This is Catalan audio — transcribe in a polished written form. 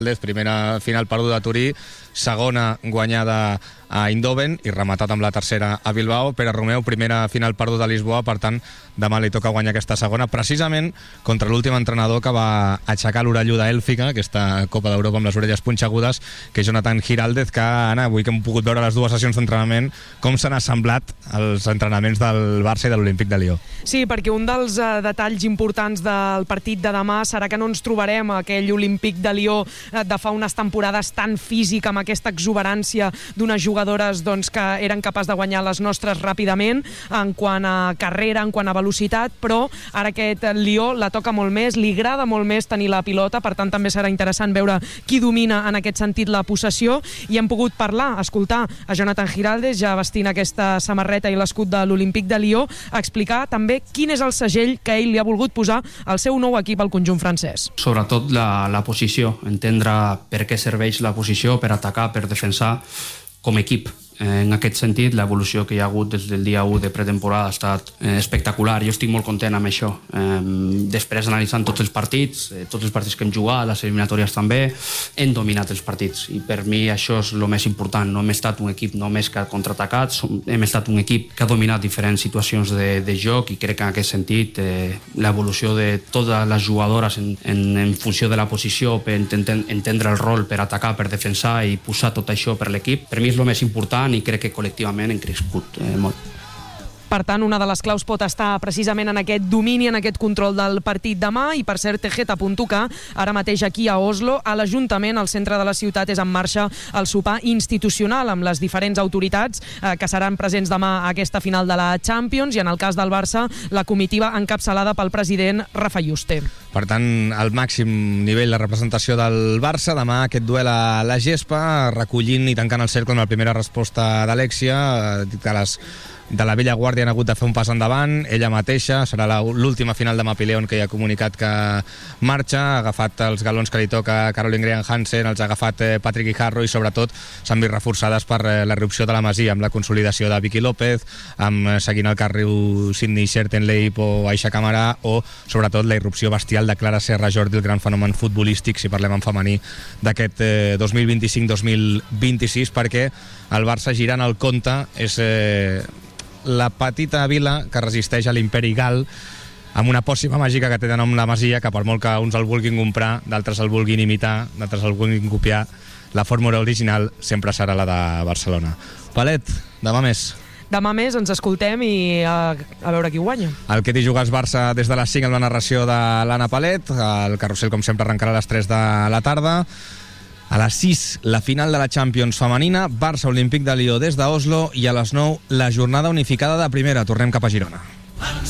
Primera final perduda a Turí, segona guanyada a Eindhoven i rematat amb la tercera a Bilbao. Pere Romeu, primera final perduda a Lisboa, per tant demà li toca guanyar aquesta segona, precisament contra l'últim entrenador que va aixecar l'orelluda èlfica, aquesta Copa d'Europa amb les orelles punxegudes, que és Jonathan Giraldez, que Anna, avui que hem pogut veure les dues sessions d'entrenament, com s'han assemblat els entrenaments del Barça i de l'Olímpic de Lió. Sí, perquè un dels detalls importants del partit de demà serà que no ens trobarem aquell Olímpic de Lió de fa unes temporades tan físic, amb aquesta exuberància d'unes jugadores que eren capaces de guanyar les nostres ràpidament en quant a carrera, en quant a velocitat, però ara aquest Lió la toca molt més, li agrada molt més tenir la pilota, per tant també serà interessant veure qui domina en aquest sentit la possessió, i hem pogut parlar, escoltar a Jonathan Giraldez, ja vestint aquesta samarreta i l'escut de l'Olímpic de Lió, explicar també quin és el segell que ell li ha volgut posar al seu nou equip al conjunt francès. Sobretot la posició, entendre per què serveix la posició, per atacar, per defensar com a equip. En aquest sentit, l'evolució que hi ha hagut des del dia 1 de pretemporada ha estat espectacular. Jo estic molt content amb això. Després, analitzant tots els partits que hem jugat, les eliminatòries també, hem dominat els partits. I per mi això és el més important. No hem estat un equip només que ha contraatacat, hem estat un equip que ha dominat diferents situacions de joc, i crec que en aquest sentit l'evolució de totes les jugadores en funció de la posició, per entendre el rol, per atacar, per defensar i posar tot això per l'equip, per mi és el més important, i crec que col·lectivament hem crescut molt. Per tant, una de les claus pot estar precisament en aquest domini, en aquest control del partit demà. I per cert, TG.UK, ara mateix aquí a Oslo, a l'Ajuntament, al centre de la ciutat, és en marxa el sopar institucional amb les diferents autoritats que seran presents demà a aquesta final de la Champions, i en el cas del Barça, la comitiva encapçalada pel president Rafa Yuste. Per tant, al màxim nivell de representació del Barça, demà aquest duel a la gespa, recollint i tancant el cercle amb la primera resposta d'Alexia, que de la vella guàrdia han hagut de fer un pas endavant. Ella mateixa serà l'última final de Mapileon, que ja ha comunicat que marxa, ha agafat els galons que li toca a Caroline Graham Hansen, els ha agafat Patrick Guijarro, i sobretot s'han vist reforçades per la irrupció de la Masia, amb la consolidació de Vicky López, amb seguint el carril Sydney Schertenleib o Aisha Camara, o sobretot la irrupció bestial de Clara Serra Jordi, el gran fenomen futbolístic, si parlem en femení, d'aquest 2025-2026, perquè el Barça, girant el compte, és la petita vila que resisteix a l'imperi gal, amb una pòssima màgica que té de nom la Masia, que per molt que uns el vulguin comprar, d'altres el vulguin imitar, d'altres el vulguin copiar, la fórmula original sempre serà la de Barcelona. Palet, demà més. Demà més ens escoltem i a veure qui guanya. El que t'hi jugues Barça des de les 5 amb la narració de l'Anna Palet. El carrusel, com sempre, arrencarà a les 3 de la tarda. A les 6, la final de la Champions femenina, Barça Olímpic de Lió des d'Oslo, i a les 9, la jornada unificada de primera. Tornem cap a Girona.